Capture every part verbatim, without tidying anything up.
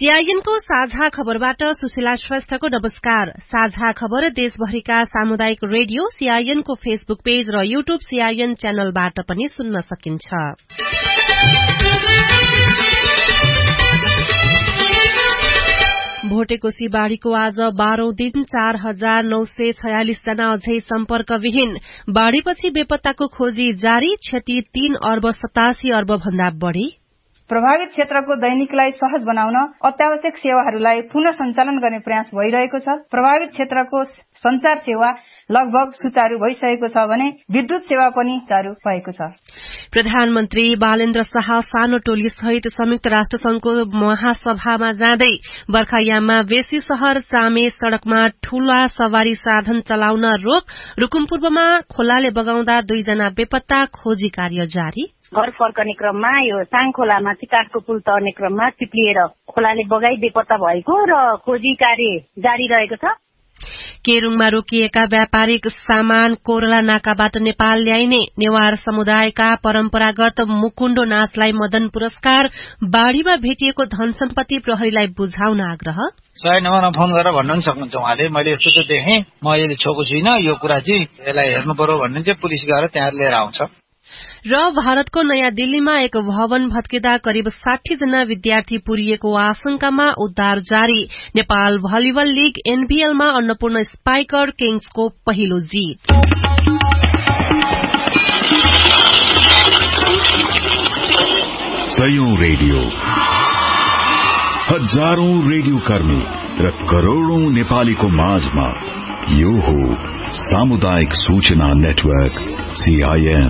CIN को साझा खबरबाट सुशीला श्रेष्ठको नमस्कार। साझा खबर देशभरिका सामुदायिक रेडियो सीआईएन को फेसबुक पेज र यूट्यूब सीआईएन च्यानलबाट पनि सुन्न सकिन्छ। भोटेकोशी बाढ़ीको आज बाह्रौं दिन चार हजार नौ सय छयालिस जना अझै सम्पर्कविहीन। बाढ़ीपछि बेपत्ताको खोजी जारी, क्षति तीन अर्ब सतासी अर्ब भन्दा बढ़ी। प्रभावित क्षेत्रको दैनिकलाई सहज बनाउन अत्यावश्यक सेवाहरूलाई पुनः सञ्चालन गर्ने प्रयास भइरहेको छ। प्रभावित क्षेत्रको संचार सेवा लगभग सुचारू भइसकेको छ भने विद्युत सेवा पनि चालू भएको छ। प्रधानमन्त्री बालेन्द्र शाह सानो टोली सहित संयुक्त राष्ट्र संघको महासभामा जाँदै बर्खायाममा बेसी शहर चामे सड़कमा ठूला सवारी साधन चलाउन रोक। रुकुमपूर्वमा खोलाले बगाउँदा दुईजना बेपत्ता, खोजी कार्य जारी। घर फर्कने क्रममा यो साङ खोलामा चाहिँ काठको पुल तर्ने क्रममा चिप्लिएर खोलाले बगाई बेपत्ता भएको र खोजी कार्य जारी रहेको छ। केरुङमा रोकिएका व्यापारिक सामान कोरला नाकाबाट नेपाल ल्याइने। नेवार समुदायका परम्परागत मुकुण्डो नाचलाई मदन पुरस्कार। बाढ़ीमा भेटिएको धन सम्पत्ति प्रहरीलाई बुझाउन आग्रह। सय नम्बरमा फोन गरेर भन्नु पनि सक्नुहुन्छ उहाँले, मैले यस्तो चाहिँ देखेँ, म अहिले छोएको छुइनँ, यो कुरा चाहिँ यसलाई हेर्नु पर्यो भन्ने चाहिँ पुलिस गएर त्यहाँ लिएर आउँछ। र भारतको नयाँ दिल्लीमा एक भवन भत्किँदा करिब साठी जना विद्यार्थी पुरिएको आशंकामा उद्धार जारी। Nepal volleyball league एनबीएलमा Annapurna spiker किङ्सको पहिलो जीत। सयौं रेडियो, हजारौं रेडियो कर्मी र करोड़ौं नेपालीको माझमा यो हो सामुदायिक सूचना नेटवर्क सीआईएन।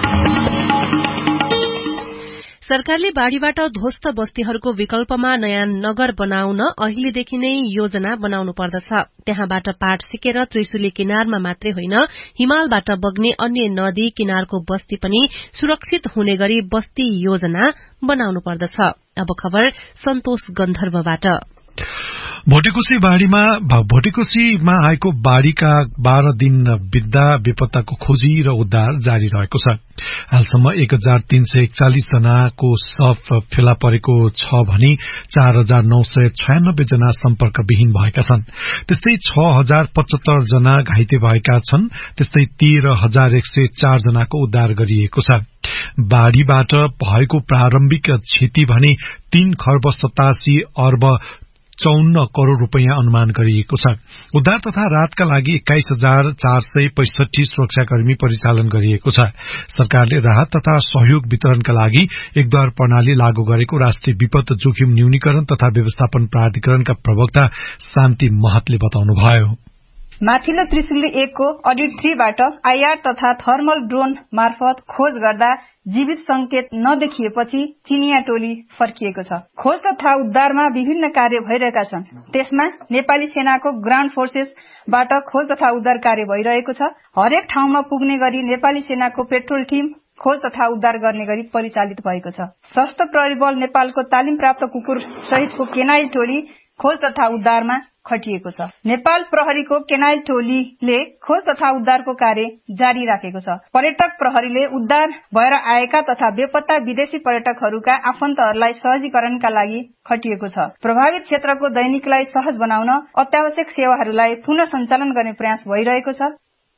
सरकारले बाढ़ीबाट ध्वस्त बस्तीहरूको विकल्पमा नयाँ नगर बनाउन अहिलेदेखि नै योजना बनाउनु पर्दछ। त्यहाँबाट पाठ सिकेर त्रिशुली किनारमा मात्रै होइन, हिमालबाट बग्ने अन्य नदी किनारको बस्ती पनि सुरक्षित हुने गरी बस्ती योजना बनाउनु पर्दछ। अब खबर सन्तोष गन्धर्वबाट। भोटेकोशी बाढ़ीमा भोटेकोशीमा आएको बाढ़ीका बाह्र दिन बित्दा बेपत्ताको खोजी र उद्धार जारी रहेको छ। हालसम्म एक हजार तीन सय एकचालिस जनाको शव फेला परेको छ भने चार हजार नौ सय छयानब्बे जना सम्पर्कविहीन भएका छन्। त्यस्तै छ हजार पचहत्तर जना घाइते भएका छन्। त्यस्तै तेह्र हजार एक सय चार जनाको उद्धार गरिएको छ। बाढ़ीबाट भएको प्रारम्भिक क्षति भने तीन खर्ब सतासी अर्ब चौन्न करोड़ रूपियाँ अनुमान गरिएको छ। उद्धार तथा राहतका लागि एक्काइस हजार चार सय पैंसठी सुरक्षाकर्मी परिचालन गरिएको छ। सरकारले राहत तथा सहयोग वितरणका लागि एकद्वार प्रणाली लागू गरेको राष्ट्रिय विपद जोखिम न्यूनीकरण तथा व्यवस्थापन प्राधिकरणका प्रवक्ता शान्ति महतले बताउनुभयो। माथिल्लो त्रिशुली एकको अडिट थ्रीबाट आईआर तथा थर्मल ड्रोन मार्फत खोज गर्दा जीवित संकेत नदेखिएपछि चिनिया टोली फर्किएको छ। खोज तथा उद्धारमा विभिन्न कार्य भइरहेका छन्। त्यसमा नेपाली सेनाको ग्राउन्ड फोर्सेसबाट खोज तथा उद्धार कार्य भइरहेको छ। हरेक ठाउँमा पुग्ने गरी नेपाली सेनाको पेट्रोल टिम खोज तथा उद्धार गर्ने गरी परिचालित भएको छ। सशस्त्र प्रहरी बल नेपालको तालिम प्राप्त कुकुर सहितको केनाइल टोली खोज तथा उद्धारमा खटिएको छ। नेपाल प्रहरीको केनाइल टोलीले खोज तथा उद्धारको कार्य जारी राखेको छ। पर्यटक प्रहरीले उद्धार भएर आएका तथा बेपत्ता विदेशी पर्यटकहरूका आफन्तहरूलाई सहजीकरणका लागि खटिएको छ। प्रभावित क्षेत्रको दैनिकलाई सहज बनाउन अत्यावश्यक सेवाहरूलाई पुनः सञ्चालन गर्ने प्रयास भइरहेको छ।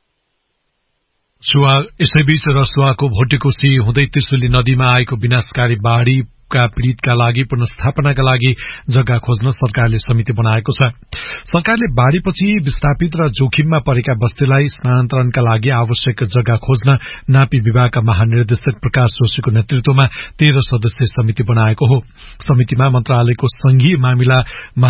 सुवा यसैबीच रसुवाको भोटेकोशी हुँदै त्रिशुली नदीमा आएको विनाशकारी बाढ़ी का पीड़ितका लागि पुनर्स्थापनाका लागि जग्गा खोज्न सरकारले समिति बनाएको छ। सरकारले बाढ़ीपछि विस्थापित र जोखिममा परेका बस्तीलाई स्थानान्तरणका लागि आवश्यक जग्गा खोज्न नापी विभागका महानिर्देशक प्रकाश जोशीको नेतृत्वमा तेह्र सदस्यीय समिति बनाएको हो। समितिमा मन्त्रालयको संघीय मामिला